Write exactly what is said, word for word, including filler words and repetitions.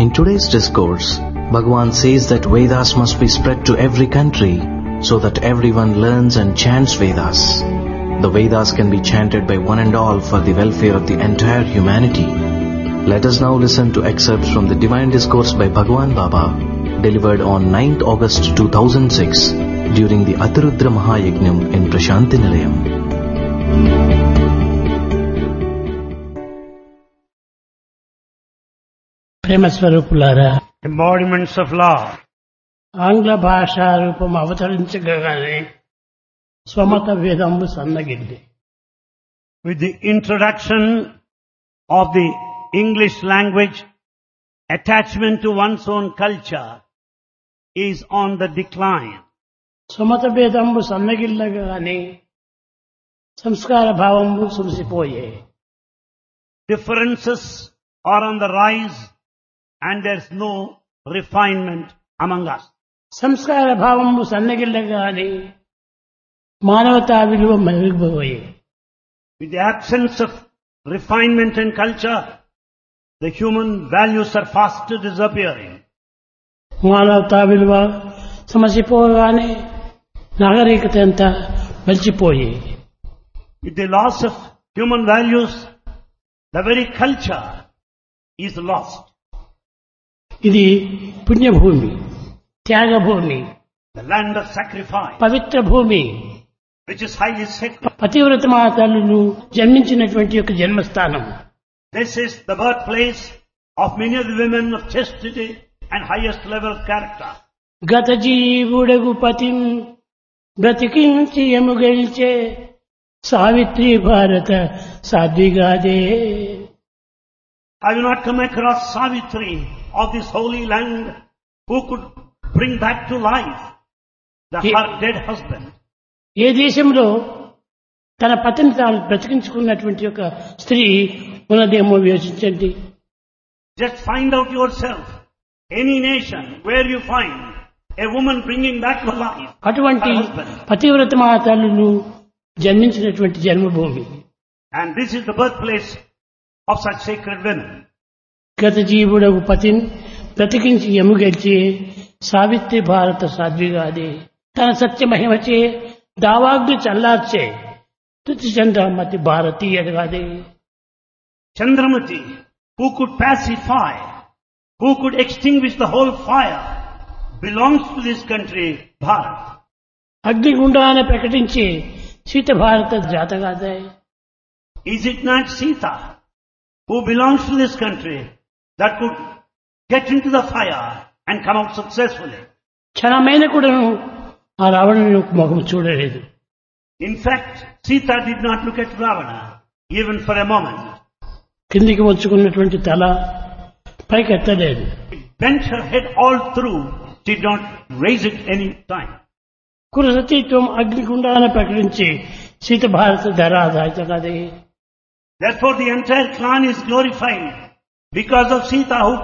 In today's discourse, Bhagavan says that Vedas must be spread to every country so that everyone learns and chants Vedas. The Vedas can be chanted by one and all for the welfare of the entire humanity. Let us now listen to excerpts from the Divine Discourse by Bhagavan Baba, delivered on ninth August two thousand six during the Atirudra Mahayajnam in Prashanti Nilayam. ప్రేమ స్వరూపులారా, embodiments of love. ఆంగ్ల భాషా రూపం అవతరించగానే స్వమత వేదంబు సన్నగిల్లి. With the introduction of the English language, attachment to one's own culture is on the decline. స్వమత భేదంబు సన్నగిల్లగానే Sanskar భావంబు సురిసిపోయే. Differences are on the rise and there's no refinement among us. సంస్కార భావంబు సన్నగిల్లగానే మానవతా విలువ మెరుగుపోయే. With the absence of refinement and culture, the human values are fast disappearing. మానవతా విలువ సమసిపోగానే నాగరికత అంతా మలిచిపోయే. With the loss of human values, the very culture is lost. ఇది పుణ్యభూమి, Thyagabhoomi, The land of sacrifice, పవిత్ర భూమి, which is highly sacred. పతివ్రత మాతలు జన్మించినటువంటి యొక్క జన్మస్థానం. This is the birthplace of many of the women of chastity and highest level of character. గత జీవుడగు పతిం బ్రతికించి ఎముగెల్చే సావిత్రి భారత సాధ్విగాదే. I will not come across Savitri of this holy land who could bring back to life the He- her dead husband. ఏ దేశంలో తన పతిని తాను బ్రతికించుకున్నటువంటి యొక్క స్త్రీ ఉన్నదేమో యోచించండి. Just find out yourself any nation where you find a woman bringing back to life అటువంటి her husband. పతివ్రత మాతలు జన్మించినటువంటి జన్మభూమి. And this is the birthplace of such sacred women. గత జీవుడగు పతిని బ్రతికించి ఎముగెల్చే సావిత్రి భారత సాధ్విగాదే. తన సత్య మహిమచే దావాగ్ని చల్లార్చే తుతి Chandramati భారతీయగాదే. Chandramati, who could pacify, who could extinguish the whole fire, belongs to this country, Bharat. అగ్నిగుండాన ప్రకటించే సీత భారత జాతగాదే. Is it not Sita, who belongs to this country, that could get into the fire and come out successfully? క్షణమైన కూడాను ఆ రావణుని ముఖం చూడలేదు. In fact, Sita did not look at Ravana, even for a moment. కిందికి వచ్చుకున్నటువంటి తల పైకెత్తలేదు. Bent her head all through, did not raise it any time. కురసతీత్వం అగ్నిగుండాన ప్రకటించి సీత భారత ధరాధాయితగాదే. Therefore the entire clan is glorified because of Sita, who